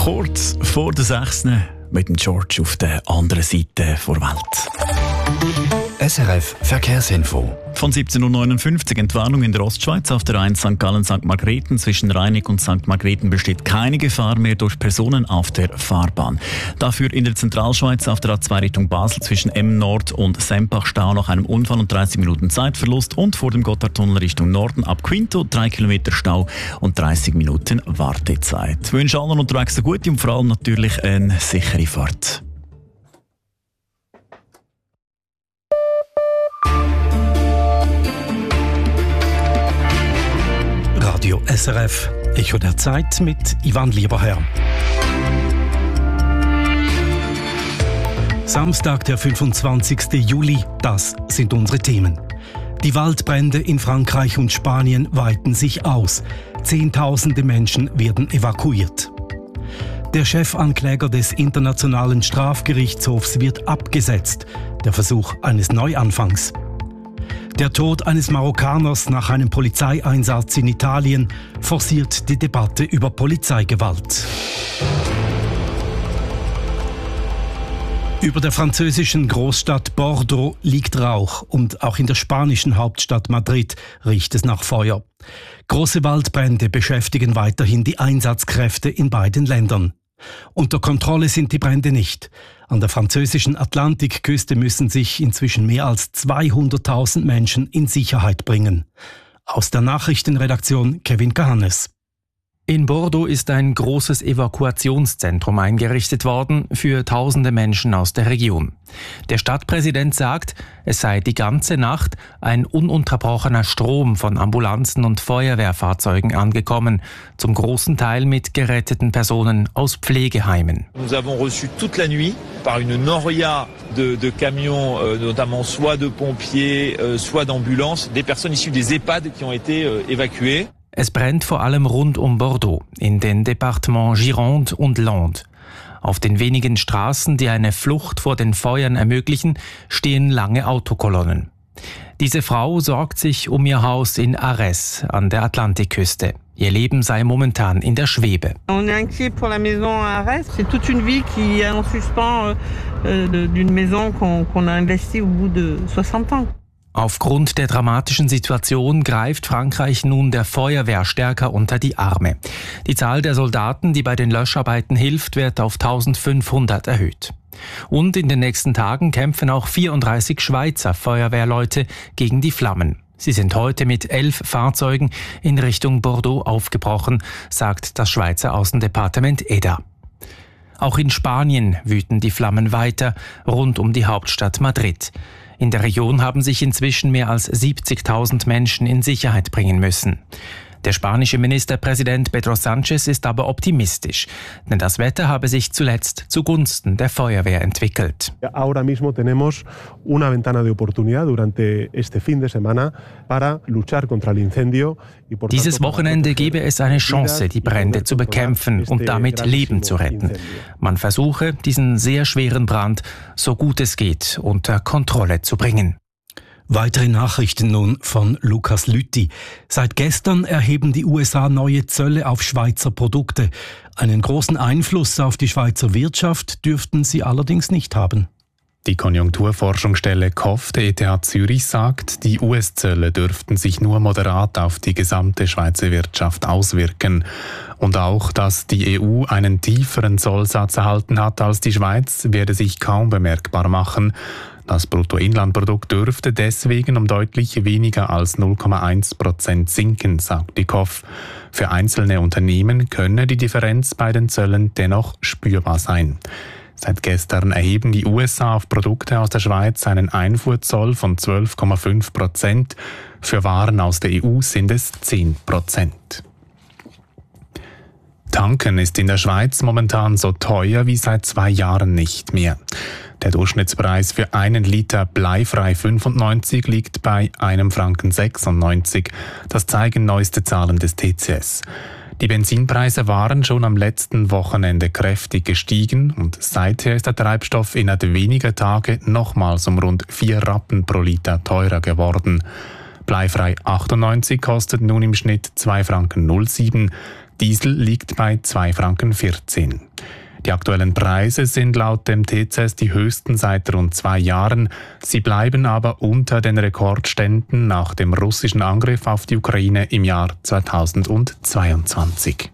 Kurz vor der 6. mit dem George auf der anderen Seite der Welt. SRF Verkehrsinfo. Von 17.59 Uhr Entwarnung in der Ostschweiz auf der 1 St. Gallen-St. Margrethen. Zwischen Reinig und St. Margrethen besteht keine Gefahr mehr durch Personen auf der Fahrbahn. Dafür in der Zentralschweiz auf der A2 Richtung Basel zwischen Nord und Sempach Stau nach einem Unfall und 30 Minuten Zeitverlust. Und vor dem Gotthardtunnel Richtung Norden ab Quinto 3 Kilometer Stau und 30 Minuten Wartezeit. Ich wünsche allen unterwegs eine gute und vor allem natürlich eine sichere Fahrt. Radio SRF, Echo der Zeit mit Ivan Lieberherr. Samstag, der 25. Juli, das sind unsere Themen. Die Waldbrände in Frankreich und Spanien weiten sich aus. Zehntausende Menschen werden evakuiert. Der Chefankläger des Internationalen Strafgerichtshofs wird abgesetzt. Der Versuch eines Neuanfangs. Der Tod eines Marokkaners nach einem Polizeieinsatz in Italien forciert die Debatte über Polizeigewalt. Über der französischen Großstadt Bordeaux liegt Rauch und auch in der spanischen Hauptstadt Madrid riecht es nach Feuer. Große Waldbrände beschäftigen weiterhin die Einsatzkräfte in beiden Ländern. Unter Kontrolle sind die Brände nicht. An der französischen Atlantikküste müssen sich inzwischen mehr als 200.000 Menschen in Sicherheit bringen. Aus der Nachrichtenredaktion Kevin Kahannes. In Bordeaux ist ein großes Evakuationszentrum eingerichtet worden für tausende Menschen aus der Region. Der Stadtpräsident sagt, es sei die ganze Nacht ein ununterbrochener Strom von Ambulanzen und Feuerwehrfahrzeugen angekommen, zum großen Teil mit geretteten Personen aus Pflegeheimen. Nous avons reçu toute la nuit par une noria de camions, notamment soit de pompiers, soit d'ambulances, des personnes issues des EHPAD qui ont été évacuées. Es brennt vor allem rund um Bordeaux, in den Departements Gironde und Landes. Auf den wenigen Straßen, die eine Flucht vor den Feuern ermöglichen, stehen lange Autokolonnen. Diese Frau sorgt sich um ihr Haus in Arès an der Atlantikküste. Ihr Leben sei momentan in der Schwebe. On est inquiet pour la maison à Arès. C'est toute une vie qui est en suspens d'une maison qu'on a investie au bout de 60 ans. Aufgrund der dramatischen Situation greift Frankreich nun der Feuerwehr stärker unter die Arme. Die Zahl der Soldaten, die bei den Löscharbeiten hilft, wird auf 1500 erhöht. Und in den nächsten Tagen kämpfen auch 34 Schweizer Feuerwehrleute gegen die Flammen. Sie sind heute mit 11 Fahrzeugen in Richtung Bordeaux aufgebrochen, sagt das Schweizer Außendepartement EDA. Auch in Spanien wüten die Flammen weiter, rund um die Hauptstadt Madrid. In der Region haben sich inzwischen mehr als 70.000 Menschen in Sicherheit bringen müssen. Der spanische Ministerpräsident Pedro Sánchez ist aber optimistisch, denn das Wetter habe sich zuletzt zugunsten der Feuerwehr entwickelt. Ahora mismo tenemos una ventana de oportunidad durante este fin de semana para luchar contra el incendio. Dieses Wochenende gebe es eine Chance, die Brände zu bekämpfen und damit Leben zu retten. Man versuche, diesen sehr schweren Brand so gut es geht unter Kontrolle zu bringen. Weitere Nachrichten nun von Lukas Lüthi. Seit gestern erheben die USA neue Zölle auf Schweizer Produkte. Einen großen Einfluss auf die Schweizer Wirtschaft dürften sie allerdings nicht haben. Die Konjunkturforschungsstelle KOF der ETH Zürich sagt, die US-Zölle dürften sich nur moderat auf die gesamte Schweizer Wirtschaft auswirken. Und auch, dass die EU einen tieferen Zollsatz erhalten hat als die Schweiz, werde sich kaum bemerkbar machen. Das Bruttoinlandprodukt dürfte deswegen um deutlich weniger als 0,1% sinken, sagt die KOF. Für einzelne Unternehmen könne die Differenz bei den Zöllen dennoch spürbar sein. Seit gestern erheben die USA auf Produkte aus der Schweiz einen Einfuhrzoll von 12,5%. Für Waren aus der EU sind es 10%. Tanken ist in der Schweiz momentan so teuer wie seit 2 Jahren nicht mehr. Der Durchschnittspreis für 1 Liter bleifrei 95 liegt bei 1,96 Franken. Das zeigen neueste Zahlen des TCS. Die Benzinpreise waren schon am letzten Wochenende kräftig gestiegen und seither ist der Treibstoff innerhalb weniger Tage nochmals um rund 4 Rappen pro Liter teurer geworden. Bleifrei 98 kostet nun im Schnitt 2,07 Franken. Diesel liegt bei 2,14 Franken. Die aktuellen Preise sind laut dem TCS die höchsten seit rund 2 Jahren. Sie bleiben aber unter den Rekordständen nach dem russischen Angriff auf die Ukraine im Jahr 2022.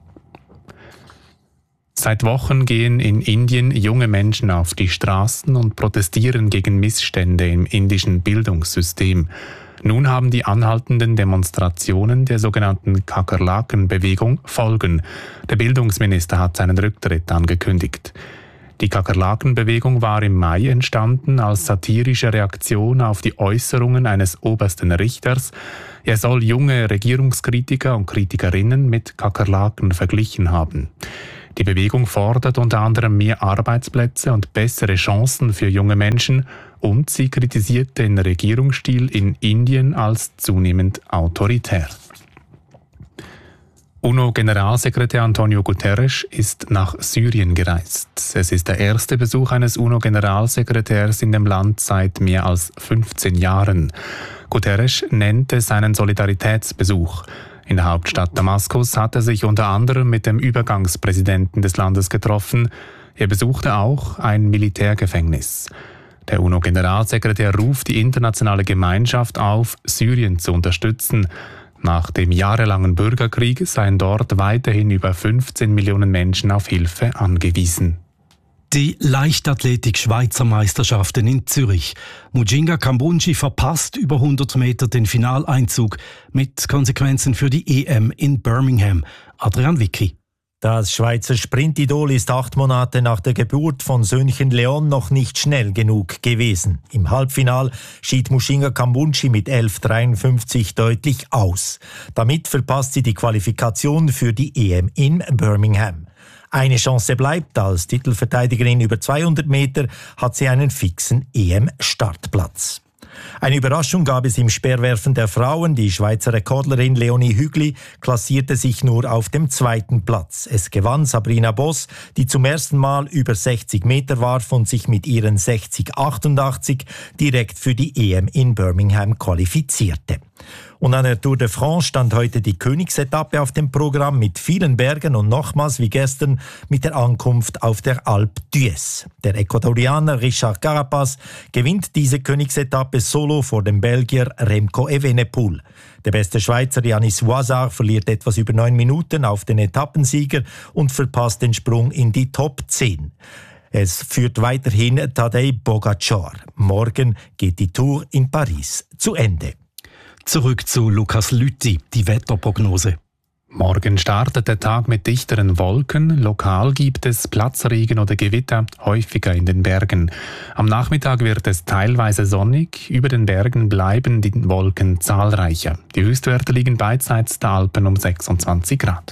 Seit Wochen gehen in Indien junge Menschen auf die Straßen und protestieren gegen Missstände im indischen Bildungssystem. Nun haben die anhaltenden Demonstrationen der sogenannten Kakerlaken-Bewegung Folgen. Der Bildungsminister hat seinen Rücktritt angekündigt. Die Kakerlaken-Bewegung war im Mai entstanden als satirische Reaktion auf die Äußerungen eines obersten Richters. Er soll junge Regierungskritiker und Kritikerinnen mit Kakerlaken verglichen haben. Die Bewegung fordert unter anderem mehr Arbeitsplätze und bessere Chancen für junge Menschen und sie kritisiert den Regierungsstil in Indien als zunehmend autoritär. UNO-Generalsekretär Antonio Guterres ist nach Syrien gereist. Es ist der erste Besuch eines UNO-Generalsekretärs in dem Land seit mehr als 15 Jahren. Guterres nennt es einen Solidaritätsbesuch. In der Hauptstadt Damaskus hat er sich unter anderem mit dem Übergangspräsidenten des Landes getroffen. Er besuchte auch ein Militärgefängnis. Der UNO-Generalsekretär ruft die internationale Gemeinschaft auf, Syrien zu unterstützen. Nach dem jahrelangen Bürgerkrieg seien dort weiterhin über 15 Millionen Menschen auf Hilfe angewiesen. Die Leichtathletik-Schweizer Meisterschaften in Zürich. Mujinga Kambunji verpasst über 100 Meter den Finaleinzug mit Konsequenzen für die EM in Birmingham. Adrian Wicki. Das Schweizer Sprintidol ist 8 Monate nach der Geburt von Söhnchen Leon noch nicht schnell genug gewesen. Im Halbfinal schied Mujinga Kambunji mit 11,53 deutlich aus. Damit verpasst sie die Qualifikation für die EM in Birmingham. Eine Chance bleibt, als Titelverteidigerin über 200 Meter hat sie einen fixen EM-Startplatz. Eine Überraschung gab es im Speerwerfen der Frauen. Die Schweizer Rekordlerin Leonie Hügli klassierte sich nur auf dem 2. Platz. Es gewann Sabrina Boss, die zum ersten Mal über 60 Meter warf und sich mit ihren 60,88 direkt für die EM in Birmingham qualifizierte. Und an der Tour de France stand heute die Königsetappe auf dem Programm mit vielen Bergen und nochmals wie gestern mit der Ankunft auf der Alpe d'Huez. Der Ecuadorianer Richard Carapaz gewinnt diese Königsetappe solo vor dem Belgier Remco Evenepoel. Der beste Schweizer Yanis Ouazzar verliert etwas über 9 Minuten auf den Etappensieger und verpasst den Sprung in die Top 10. Es führt weiterhin Tadej Pogačar. Morgen geht die Tour in Paris zu Ende. Zurück zu Lukas Lüthi, die Wetterprognose. Morgen startet der Tag mit dichteren Wolken. Lokal gibt es Platzregen oder Gewitter, häufiger in den Bergen. Am Nachmittag wird es teilweise sonnig. Über den Bergen bleiben die Wolken zahlreicher. Die Höchstwerte liegen beidseits der Alpen um 26 Grad.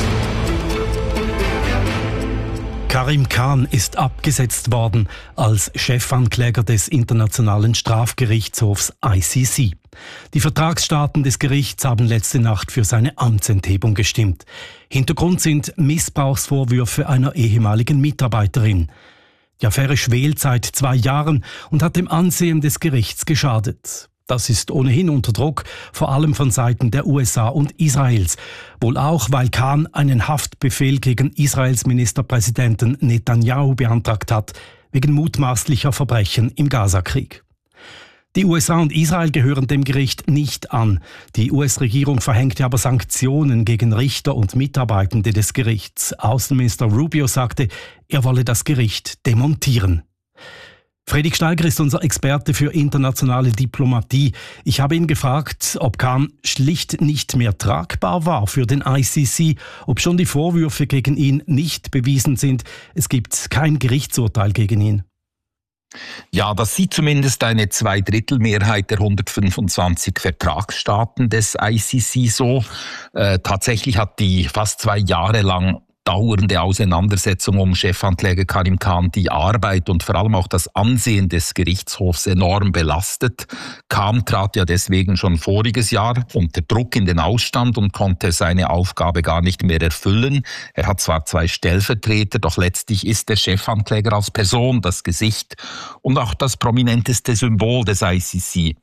Karim Khan ist abgesetzt worden als Chefankläger des Internationalen Strafgerichtshofs ICC. Die Vertragsstaaten des Gerichts haben letzte Nacht für seine Amtsenthebung gestimmt. Hintergrund sind Missbrauchsvorwürfe einer ehemaligen Mitarbeiterin. Die Affäre schwelt seit 2 Jahren und hat dem Ansehen des Gerichts geschadet. Das ist ohnehin unter Druck, vor allem von Seiten der USA und Israels. Wohl auch, weil Khan einen Haftbefehl gegen Israels Ministerpräsidenten Netanyahu beantragt hat, wegen mutmaßlicher Verbrechen im Gazakrieg. Die USA und Israel gehören dem Gericht nicht an. Die US-Regierung verhängte aber Sanktionen gegen Richter und Mitarbeitende des Gerichts. Außenminister Rubio sagte, er wolle das Gericht demontieren. Fredrik Steiger ist unser Experte für internationale Diplomatie. Ich habe ihn gefragt, ob Khan schlicht nicht mehr tragbar war für den ICC, ob schon die Vorwürfe gegen ihn nicht bewiesen sind. Es gibt kein Gerichtsurteil gegen ihn. Ja, das sieht zumindest eine 2/3 der 125 Vertragsstaaten des ICC so. Tatsächlich hat die fast 2 Jahre lang dauernde Auseinandersetzung um Chefankläger Karim Khan die Arbeit und vor allem auch das Ansehen des Gerichtshofs enorm belastet. Khan trat ja deswegen schon voriges Jahr unter Druck in den Ausstand und konnte seine Aufgabe gar nicht mehr erfüllen. Er hat zwar 2 Stellvertreter, doch letztlich ist der Chefankläger als Person das Gesicht und auch das prominenteste Symbol des ICC.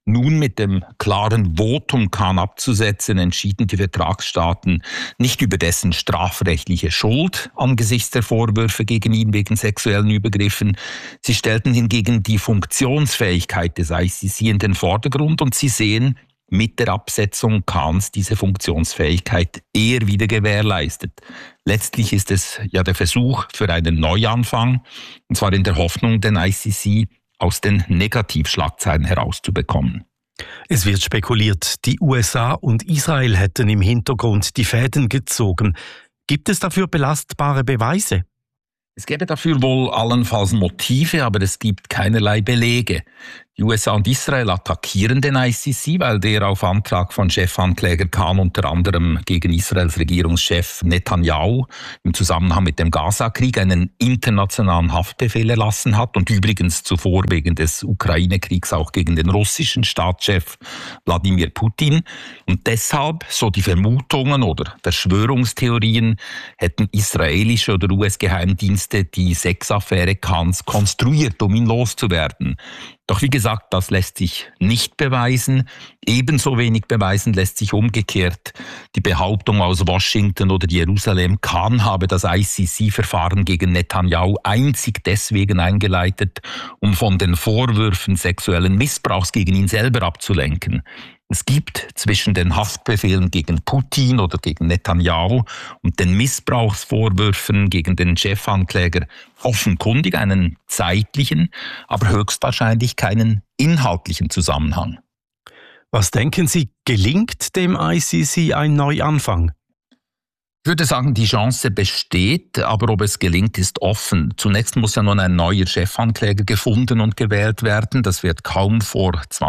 Nun mit dem klaren Votum Khan abzusetzen, entschieden die Vertragsstaaten nicht über dessen strafrechtliche Schuld angesichts der Vorwürfe gegen ihn wegen sexuellen Übergriffen. Sie stellten hingegen die Funktionsfähigkeit des ICC in den Vordergrund und sie sehen mit der Absetzung Khans diese Funktionsfähigkeit eher wieder gewährleistet. Letztlich ist es ja der Versuch für einen Neuanfang, und zwar in der Hoffnung, den ICC aus den Negativschlagzeilen herauszubekommen. Es wird spekuliert, die USA und Israel hätten im Hintergrund die Fäden gezogen. Gibt es dafür belastbare Beweise? Es gäbe dafür wohl allenfalls Motive, aber es gibt keinerlei Belege. Die USA und Israel attackieren den ICC, weil der auf Antrag von Chefankläger Khan unter anderem gegen Israels Regierungschef Netanyahu im Zusammenhang mit dem Gaza-Krieg einen internationalen Haftbefehl erlassen hat und übrigens zuvor wegen des Ukraine-Kriegs auch gegen den russischen Staatschef Wladimir Putin. Und deshalb, so die Vermutungen oder Verschwörungstheorien, hätten israelische oder US-Geheimdienste die Sexaffäre Khans konstruiert, um ihn loszuwerden. Doch wie gesagt, das lässt sich nicht beweisen. Ebenso wenig beweisen lässt sich umgekehrt die Behauptung aus Washington oder Jerusalem, Khan habe das ICC-Verfahren gegen Netanyahu einzig deswegen eingeleitet, um von den Vorwürfen sexuellen Missbrauchs gegen ihn selber abzulenken. Es gibt zwischen den Haftbefehlen gegen Putin oder gegen Netanyahu und den Missbrauchsvorwürfen gegen den Chefankläger offenkundig einen zeitlichen, aber höchstwahrscheinlich keinen inhaltlichen Zusammenhang. Was denken Sie, gelingt dem ICC ein Neuanfang? Ich würde sagen, die Chance besteht, aber ob es gelingt, ist offen. Zunächst muss ja nun ein neuer Chefankläger gefunden und gewählt werden. Das wird kaum vor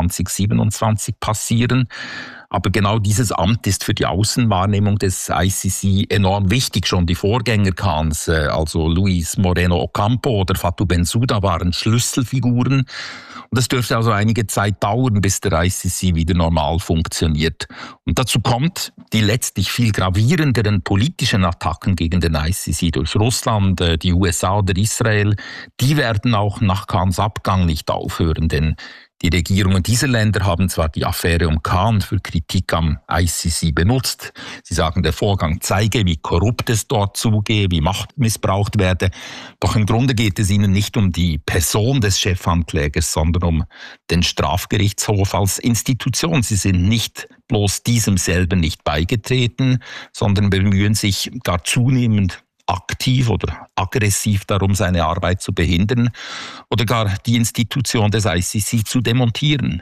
2027 passieren. Aber genau dieses Amt ist für die Außenwahrnehmung des ICC enorm wichtig. Schon die Vorgänger Khans, also Luis Moreno Ocampo oder Fatou Bensouda, waren Schlüsselfiguren. Und es dürfte also einige Zeit dauern, bis der ICC wieder normal funktioniert. Und dazu kommt, die letztlich viel gravierenderen politischen Attacken gegen den ICC durch Russland, die USA oder Israel, die werden auch nach Khans Abgang nicht aufhören, denn die Regierungen dieser Länder haben zwar die Affäre um Khan für Kritik am ICC benutzt. Sie sagen, der Vorgang zeige, wie korrupt es dort zugehe, wie Macht missbraucht werde. Doch im Grunde geht es ihnen nicht um die Person des Chefanklägers, sondern um den Strafgerichtshof als Institution. Sie sind nicht bloß diesem selber nicht beigetreten, sondern bemühen sich gar zunehmend aktiv oder aggressiv darum, seine Arbeit zu behindern oder gar die Institution des ICC zu demontieren.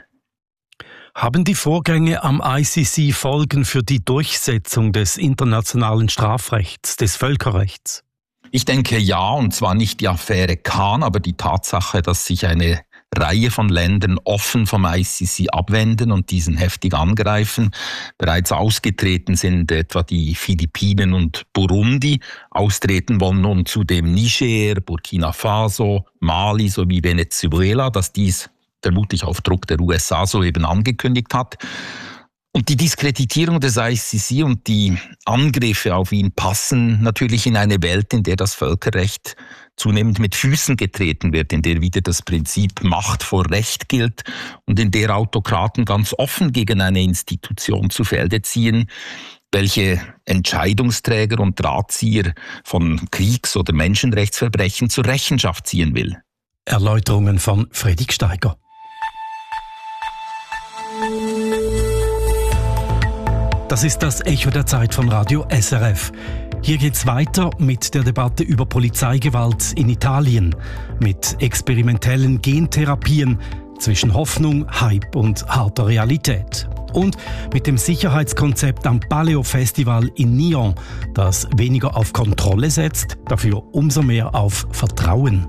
Haben die Vorgänge am ICC Folgen für die Durchsetzung des internationalen Strafrechts, des Völkerrechts? Ich denke ja, und zwar nicht die Affäre Khan, aber die Tatsache, dass sich eine Reihe von Ländern offen vom ICC abwenden und diesen heftig angreifen. Bereits ausgetreten sind etwa die Philippinen und Burundi. Austreten wollen nun zudem Niger, Burkina Faso, Mali sowie Venezuela, das dies vermutlich auf Druck der USA soeben angekündigt hat. Und die Diskreditierung des ICC und die Angriffe auf ihn passen natürlich in eine Welt, in der das Völkerrecht zunehmend mit Füßen getreten wird, in der wieder das Prinzip Macht vor Recht gilt und in der Autokraten ganz offen gegen eine Institution zu Felde ziehen, welche Entscheidungsträger und Drahtzieher von Kriegs- oder Menschenrechtsverbrechen zur Rechenschaft ziehen will. Erläuterungen von Fredrik Steiger. Das ist das Echo der Zeit von Radio SRF. Hier geht's weiter mit der Debatte über Polizeigewalt in Italien, mit experimentellen Gentherapien zwischen Hoffnung, Hype und harter Realität. Und mit dem Sicherheitskonzept am Paleo Festival in Nyon, das weniger auf Kontrolle setzt, dafür umso mehr auf Vertrauen.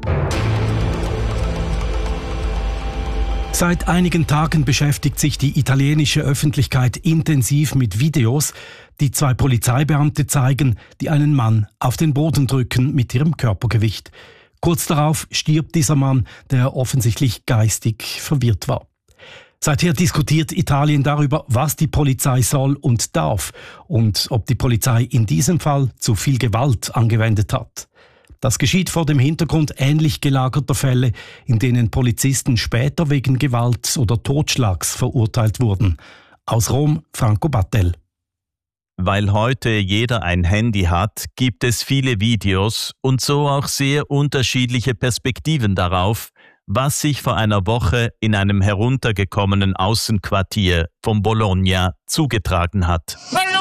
Seit einigen Tagen beschäftigt sich die italienische Öffentlichkeit intensiv mit Videos, die zwei Polizeibeamte zeigen, die einen Mann auf den Boden drücken mit ihrem Körpergewicht. Kurz darauf stirbt dieser Mann, der offensichtlich geistig verwirrt war. Seither diskutiert Italien darüber, was die Polizei soll und darf und ob die Polizei in diesem Fall zu viel Gewalt angewendet hat. Das geschieht vor dem Hintergrund ähnlich gelagerter Fälle, in denen Polizisten später wegen Gewalt oder Totschlags verurteilt wurden. Aus Rom, Franco Battel. Weil heute jeder ein Handy hat, gibt es viele Videos und so auch sehr unterschiedliche Perspektiven darauf, was sich vor einer Woche in einem heruntergekommenen Außenquartier von Bologna zugetragen hat.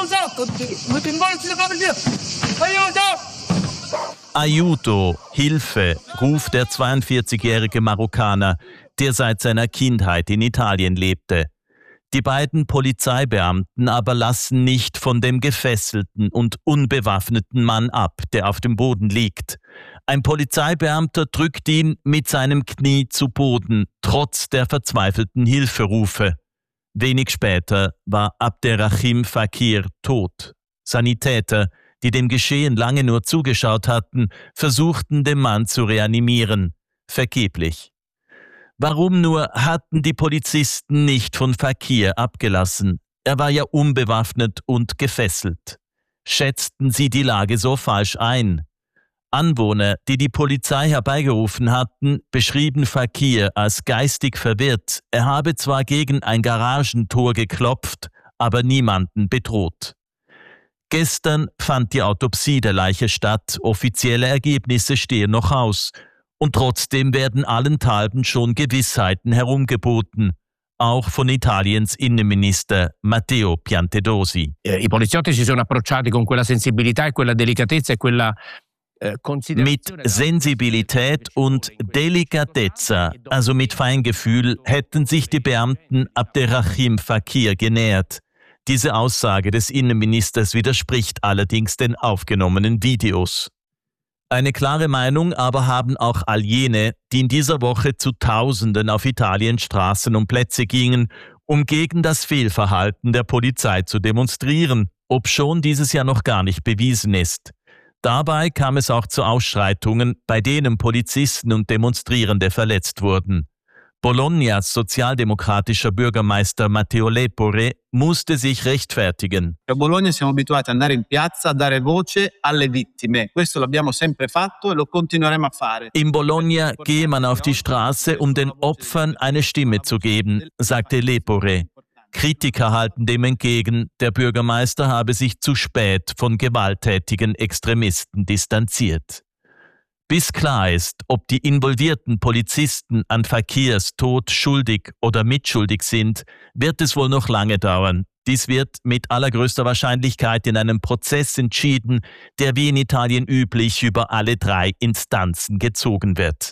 Aiuto, Hilfe, ruft der 42-jährige Marokkaner, der seit seiner Kindheit in Italien lebte. Die beiden Polizeibeamten aber lassen nicht von dem gefesselten und unbewaffneten Mann ab, der auf dem Boden liegt. Ein Polizeibeamter drückt ihn mit seinem Knie zu Boden, trotz der verzweifelten Hilferufe. Wenig später war Abderrahim Fakir tot. Sanitäter, die dem Geschehen lange nur zugeschaut hatten, versuchten den Mann zu reanimieren. Vergeblich. Warum nur hatten die Polizisten nicht von Fakir abgelassen? Er war ja unbewaffnet und gefesselt. Schätzten sie die Lage so falsch ein? Anwohner, die die Polizei herbeigerufen hatten, beschrieben Fakir als geistig verwirrt. Er habe zwar gegen ein Garagentor geklopft, aber niemanden bedroht. Gestern fand die Autopsie der Leiche statt. Offizielle Ergebnisse stehen noch aus. Und trotzdem werden allenthalben schon Gewissheiten herumgeboten, auch von Italiens Innenminister Matteo Piantedosi. I poliziotti si sono approcciati con quella sensibilità e quella delicatezza e quella Mit Sensibilität und Delicatezza, also mit Feingefühl, hätten sich die Beamten Abderrahim Fakir genähert. Diese Aussage des Innenministers widerspricht allerdings den aufgenommenen Videos. Eine klare Meinung aber haben auch all jene, die in dieser Woche zu Tausenden auf Italiens Straßen und Plätze gingen, um gegen das Fehlverhalten der Polizei zu demonstrieren, obschon dieses ja noch gar nicht bewiesen ist. Dabei kam es auch zu Ausschreitungen, bei denen Polizisten und Demonstrierende verletzt wurden. Bolognas sozialdemokratischer Bürgermeister Matteo Lepore musste sich rechtfertigen. A Bologna siamo abituati ad andare in piazza a dare voce alle vittime. Questo l'abbiamo sempre fatto e lo continueremo a fare. In Bologna gehe man auf die Straße, um den Opfern eine Stimme zu geben, sagte Lepore. Kritiker halten dem entgegen, der Bürgermeister habe sich zu spät von gewalttätigen Extremisten distanziert. Bis klar ist, ob die involvierten Polizisten an Fakirs Tod schuldig oder mitschuldig sind, wird es wohl noch lange dauern. Dies wird mit allergrößter Wahrscheinlichkeit in einem Prozess entschieden, der wie in Italien üblich über alle 3 Instanzen gezogen wird.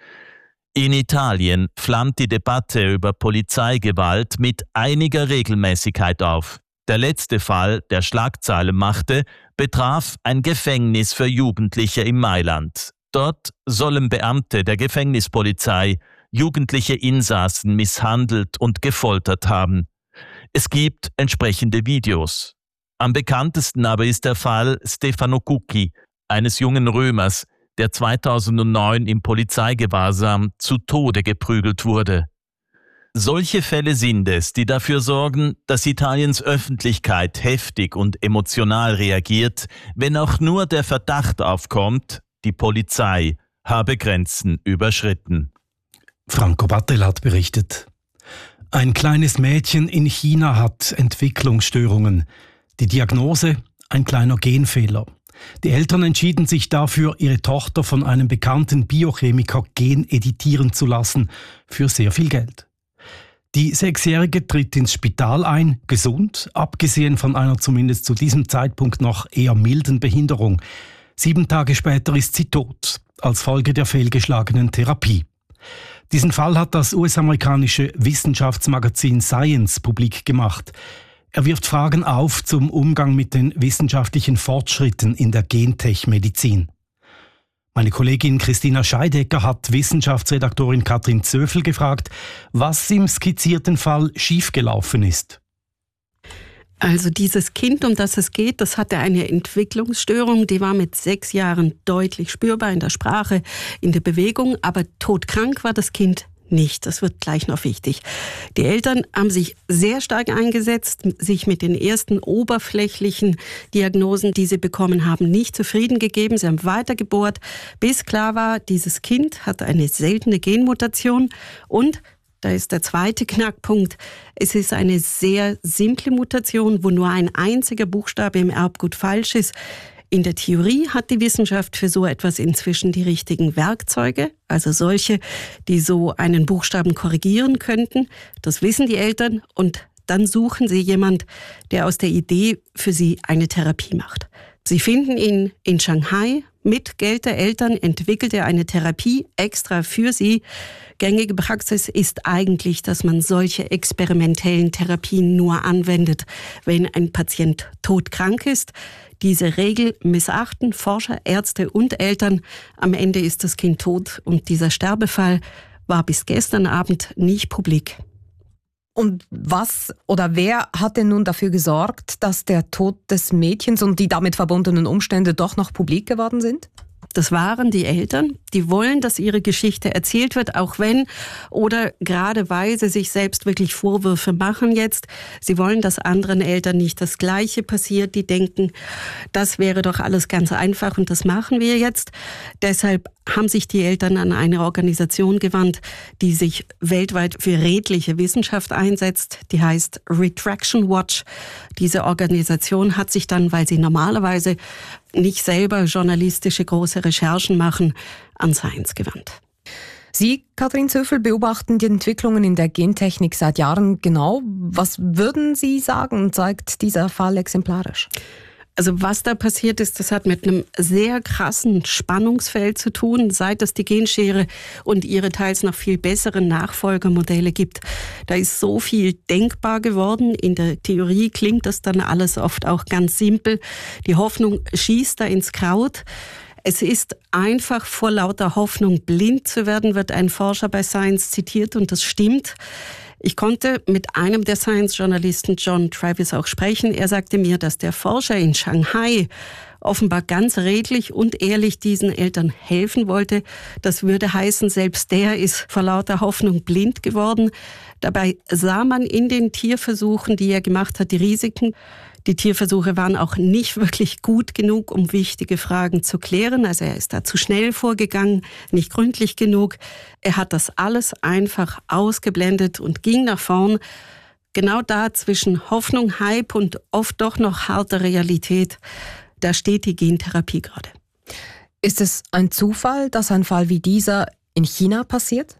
In Italien flammt die Debatte über Polizeigewalt mit einiger Regelmäßigkeit auf. Der letzte Fall, der Schlagzeilen machte, betraf ein Gefängnis für Jugendliche in Mailand. Dort sollen Beamte der Gefängnispolizei jugendliche Insassen misshandelt und gefoltert haben. Es gibt entsprechende Videos. Am bekanntesten aber ist der Fall Stefano Cucchi, eines jungen Römers, der 2009 im Polizeigewahrsam zu Tode geprügelt wurde. Solche Fälle sind es, die dafür sorgen, dass Italiens Öffentlichkeit heftig und emotional reagiert, wenn auch nur der Verdacht aufkommt, die Polizei habe Grenzen überschritten. Franco Battel hat berichtet. Ein kleines Mädchen in China hat Entwicklungsstörungen. Die Diagnose: ein kleiner Genfehler. Die Eltern entschieden sich dafür, ihre Tochter von einem bekannten Biochemiker geneditieren zu lassen, für sehr viel Geld. Die 6-Jährige tritt ins Spital ein, gesund, abgesehen von einer zumindest zu diesem Zeitpunkt noch eher milden Behinderung. 7 Tage später ist sie tot, als Folge der fehlgeschlagenen Therapie. Diesen Fall hat das US-amerikanische Wissenschaftsmagazin Science publik gemacht. Er wirft Fragen auf zum Umgang mit den wissenschaftlichen Fortschritten in der Gentech-Medizin. Meine Kollegin Christina Scheidecker hat Wissenschaftsredaktorin Katrin Zöfel gefragt, was im skizzierten Fall schiefgelaufen ist. Also dieses Kind, um das es geht, das hatte eine Entwicklungsstörung, die war mit 6 Jahren deutlich spürbar in der Sprache, in der Bewegung, aber todkrank war das Kind nicht. Das wird gleich noch wichtig. Die Eltern haben sich sehr stark eingesetzt, sich mit den ersten oberflächlichen Diagnosen, die sie bekommen haben, nicht zufrieden gegeben. Sie haben weitergebohrt, bis klar war, dieses Kind hat eine seltene Genmutation und da ist der zweite Knackpunkt. Es ist eine sehr simple Mutation, wo nur ein einziger Buchstabe im Erbgut falsch ist. In der Theorie hat die Wissenschaft für so etwas inzwischen die richtigen Werkzeuge, also solche, die so einen Buchstaben korrigieren könnten. Das wissen die Eltern und dann suchen sie jemand, der aus der Idee für sie eine Therapie macht. Sie finden ihn in Shanghai. Mit Geld der Eltern entwickelt er eine Therapie extra für sie. Gängige Praxis ist eigentlich, dass man solche experimentellen Therapien nur anwendet, wenn ein Patient todkrank ist. Diese Regel missachten Forscher, Ärzte und Eltern. Am Ende ist das Kind tot und dieser Sterbefall war bis gestern Abend nicht publik. Und was oder wer hat denn nun dafür gesorgt, dass der Tod des Mädchens und die damit verbundenen Umstände doch noch publik geworden sind? Das waren die Eltern, die wollen, dass ihre Geschichte erzählt wird, auch wenn oder gerade weil sie sich selbst wirklich Vorwürfe machen jetzt. Sie wollen, dass anderen Eltern nicht das Gleiche passiert. Die denken, das wäre doch alles ganz einfach und das machen wir jetzt. Deshalb haben sich die Eltern an eine Organisation gewandt, die sich weltweit für redliche Wissenschaft einsetzt. Die heißt Retraction Watch. Diese Organisation hat sich dann, weil sie normalerweise nicht selber journalistische große Recherchen machen, an Science gewandt. Sie, Katrin Zöfel, beobachten die Entwicklungen in der Gentechnik seit Jahren genau. Was würden Sie sagen, zeigt dieser Fall exemplarisch? Also was da passiert ist, das hat mit einem sehr krassen Spannungsfeld zu tun, seit es die Genschere und ihre teils noch viel besseren Nachfolgermodelle gibt. Da ist so viel denkbar geworden. In der Theorie klingt das dann alles oft auch ganz simpel. Die Hoffnung schießt da ins Kraut. Es ist einfach vor lauter Hoffnung blind zu werden, wird ein Forscher bei Science zitiert und das stimmt. Ich konnte mit einem der Science-Journalisten, John Travis, auch sprechen. Er sagte mir, dass der Forscher in Shanghai offenbar ganz redlich und ehrlich diesen Eltern helfen wollte. Das würde heißen, selbst der ist vor lauter Hoffnung blind geworden. Dabei sah man in den Tierversuchen, die er gemacht hat, die Risiken. Die Tierversuche waren auch nicht wirklich gut genug, um wichtige Fragen zu klären. Also er ist da zu schnell vorgegangen, nicht gründlich genug. Er hat das alles einfach ausgeblendet und ging nach vorn. Genau da zwischen Hoffnung, Hype und oft doch noch harter Realität, da steht die Gentherapie gerade. Ist es ein Zufall, dass ein Fall wie dieser in China passiert?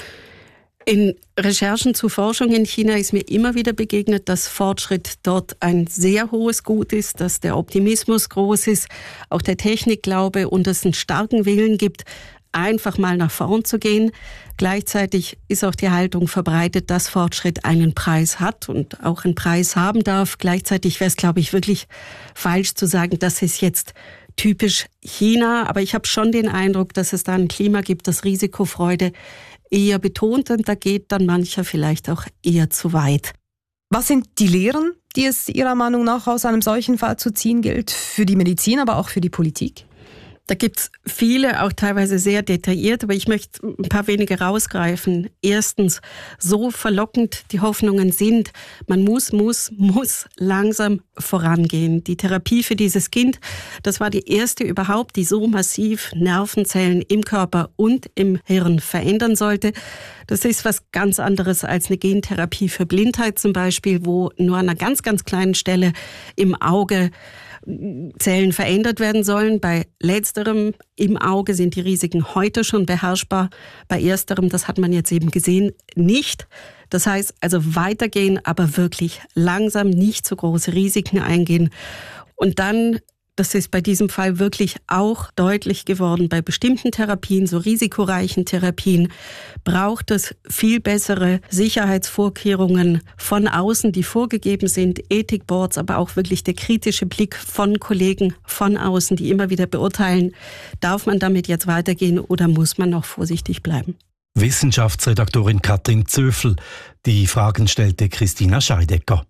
In Recherchen zu Forschung in China ist mir immer wieder begegnet, dass Fortschritt dort ein sehr hohes Gut ist, dass der Optimismus groß ist, auch der Technikglaube und es einen starken Willen gibt, einfach mal nach vorn zu gehen. Gleichzeitig ist auch die Haltung verbreitet, dass Fortschritt einen Preis hat und auch einen Preis haben darf. Gleichzeitig wäre es, glaube ich, wirklich falsch zu sagen, das ist jetzt typisch China. Aber ich habe schon den Eindruck, dass es da ein Klima gibt, das Risikofreude eher betont und da geht dann mancher vielleicht auch eher zu weit. Was sind die Lehren, die es Ihrer Meinung nach aus einem solchen Fall zu ziehen gilt, für die Medizin, aber auch für die Politik? Da gibt's viele, auch teilweise sehr detailliert, aber ich möchte ein paar wenige rausgreifen. Erstens, so verlockend die Hoffnungen sind, man muss langsam vorangehen. Die Therapie für dieses Kind, das war die erste überhaupt, die so massiv Nervenzellen im Körper und im Hirn verändern sollte. Das ist was ganz anderes als eine Gentherapie für Blindheit zum Beispiel, wo nur an einer ganz, ganz kleinen Stelle im Auge Zellen verändert werden sollen. Bei letzterem im Auge sind die Risiken heute schon beherrschbar. Bei ersterem, das hat man jetzt eben gesehen, nicht. Das heißt also weitergehen, aber wirklich langsam, nicht so große Risiken eingehen. Und dann, das ist bei diesem Fall wirklich auch deutlich geworden, bei bestimmten Therapien, so risikoreichen Therapien, braucht es viel bessere Sicherheitsvorkehrungen von außen, die vorgegeben sind, Ethikboards, aber auch wirklich der kritische Blick von Kollegen von außen, die immer wieder beurteilen, darf man damit jetzt weitergehen oder muss man noch vorsichtig bleiben? Wissenschaftsredaktorin Katrin Zöfel. Die Fragen stellte Christina Scheidecker.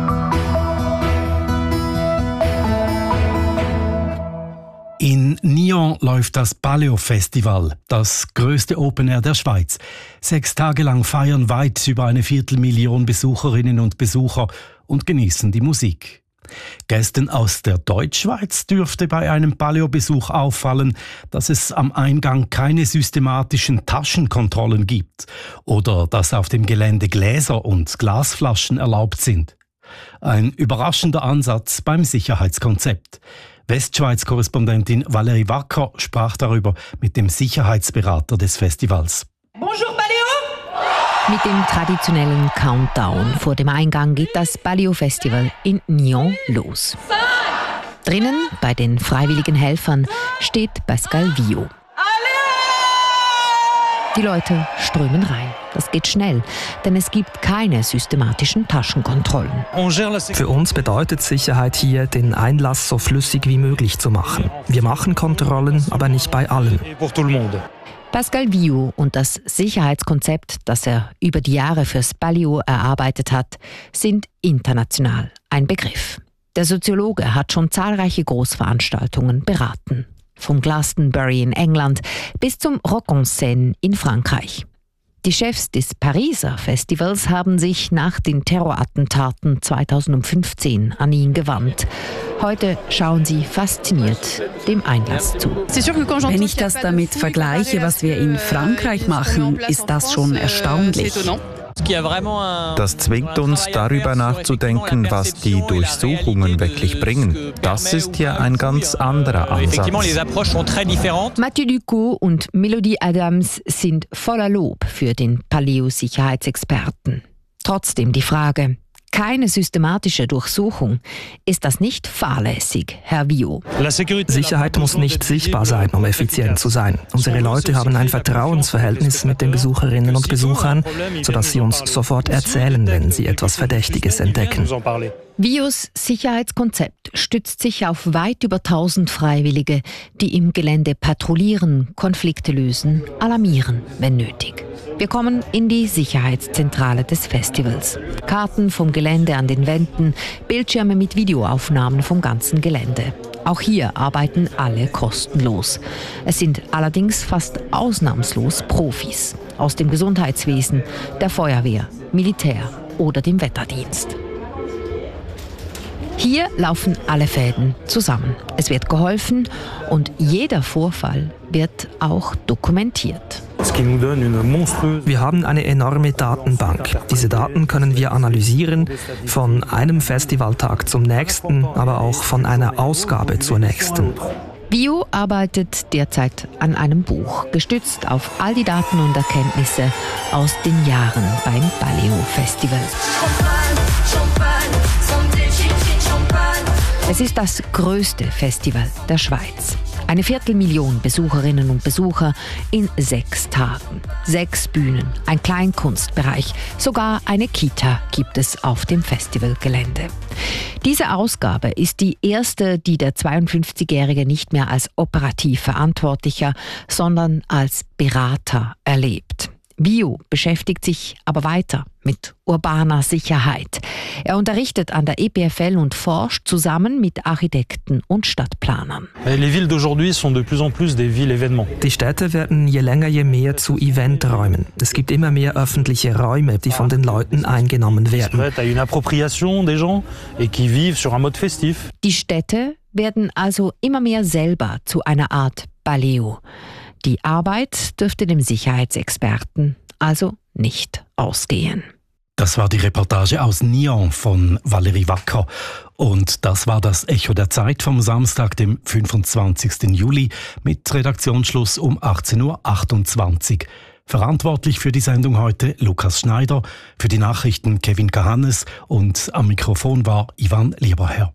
In New Nyon läuft das Paleo-Festival, das größte Open Air der Schweiz. 6 Tage lang feiern weit über 250.000 Besucherinnen und Besucher und genießen die Musik. Gästen aus der Deutschschweiz dürfte bei einem Paleo-Besuch auffallen, dass es am Eingang keine systematischen Taschenkontrollen gibt oder dass auf dem Gelände Gläser und Glasflaschen erlaubt sind. Ein überraschender Ansatz beim Sicherheitskonzept. Westschweiz-Korrespondentin Valérie Wacker sprach darüber mit dem Sicherheitsberater des Festivals. Bonjour Paleo! Mit dem traditionellen Countdown vor dem Eingang geht das Paleo-Festival in Nyon los. Drinnen, bei den freiwilligen Helfern, steht Pascal Vio. Die Leute strömen rein. Das geht schnell, denn es gibt keine systematischen Taschenkontrollen. Für uns bedeutet Sicherheit hier, den Einlass so flüssig wie möglich zu machen. Wir machen Kontrollen, aber nicht bei allen. Pascal Vio und das Sicherheitskonzept, das er über die Jahre fürs Paleo erarbeitet hat, sind international ein Begriff. Der Soziologe hat schon zahlreiche Großveranstaltungen beraten. Vom Glastonbury in England bis zum Rock en Seine in Frankreich. Die Chefs des Pariser Festivals haben sich nach den Terrorattentaten 2015 an ihn gewandt. Heute schauen sie fasziniert dem Einlass zu. Wenn ich das damit vergleiche, was wir in Frankreich machen, ist das schon erstaunlich. Das zwingt uns, darüber nachzudenken, was die Durchsuchungen wirklich bringen. Das ist hier ein ganz anderer Ansatz. Mathieu Ducot und Melody Adams sind voller Lob für den Paleo-Sicherheitsexperten. Trotzdem die Frage: Keine systematische Durchsuchung. Ist das nicht fahrlässig, Herr Vio? Sicherheit muss nicht sichtbar sein, um effizient zu sein. Unsere Leute haben ein Vertrauensverhältnis mit den Besucherinnen und Besuchern, sodass sie uns sofort erzählen, wenn sie etwas Verdächtiges entdecken. Vios Sicherheitskonzept stützt sich auf weit über 1000 Freiwillige, die im Gelände patrouillieren, Konflikte lösen, alarmieren, wenn nötig. Wir kommen in die Sicherheitszentrale des Festivals. Karten vom Gelände an den Wänden, Bildschirme mit Videoaufnahmen vom ganzen Gelände. Auch hier arbeiten alle kostenlos. Es sind allerdings fast ausnahmslos Profis aus dem Gesundheitswesen, der Feuerwehr, Militär oder dem Wetterdienst. Hier laufen alle Fäden zusammen. Es wird geholfen und jeder Vorfall wird auch dokumentiert. Wir haben eine enorme Datenbank. Diese Daten können wir analysieren, von einem Festivaltag zum nächsten, aber auch von einer Ausgabe zur nächsten. Vio arbeitet derzeit an einem Buch, gestützt auf all die Daten und Erkenntnisse aus den Jahren beim Paleo-Festival. Es ist das größte Festival der Schweiz. 250.000 Besucherinnen und Besucher in 6 Tagen. 6 Bühnen, ein Kleinkunstbereich, sogar eine Kita gibt es auf dem Festivalgelände. Diese Ausgabe ist die erste, die der 52-Jährige nicht mehr als operativ Verantwortlicher, sondern als Berater erlebt. Vio beschäftigt sich aber weiter mit urbaner Sicherheit. Er unterrichtet an der EPFL und forscht zusammen mit Architekten und Stadtplanern. Die Städte werden je länger je mehr zu Eventräumen. Es gibt immer mehr öffentliche Räume, die von den Leuten eingenommen werden. Die Städte werden also immer mehr selber zu einer Art Paleo. Die Arbeit dürfte dem Sicherheitsexperten also nicht ausgehen. Das war die Reportage aus Nyon von Valérie Wacker. Und das war das Echo der Zeit vom Samstag, dem 25. Juli, mit Redaktionsschluss um 18.28 Uhr. Verantwortlich für die Sendung heute Lukas Schneider, für die Nachrichten Kevin Kahannes und am Mikrofon war Ivan Lieberherr.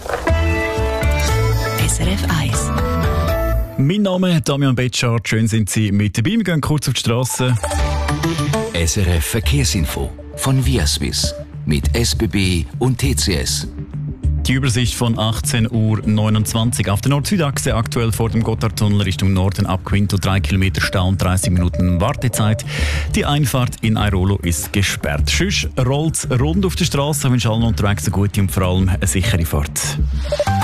SRF 1. Mein Name ist Damian Betschart. Schön sind Sie mit dabei. Wir gehen kurz auf die Straße. SRF Verkehrsinfo von Viaswiss mit SBB und TCS. Die Übersicht von 18.29 Uhr. Auf der Nord-Süd-Achse aktuell vor dem Gotthardtunnel Richtung Norden ab Quinto 3 Kilometer Stau und 30 Minuten Wartezeit. Die Einfahrt in Airolo ist gesperrt. Sonst rollt es rund auf der Straße. Ich wünsche allen unterwegs eine gute und vor allem eine sichere Fahrt.